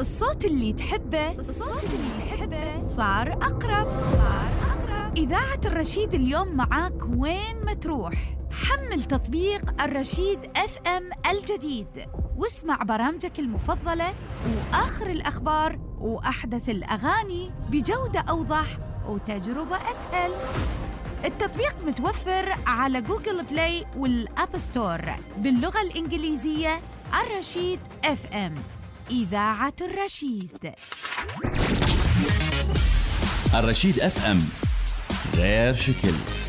الصوت اللي تحبه صار أقرب. إذاعة الرشيد اليوم معاك وين ما تروح. حمل تطبيق الرشيد FM الجديد واسمع برامجك المفضلة وآخر الأخبار وأحدث الأغاني بجودة أوضح وتجربة أسهل. التطبيق متوفر على جوجل بلاي والأب ستور باللغة الإنجليزية. الرشيد FM، إذاعة الرشيد. الرشيد FM غير شكل.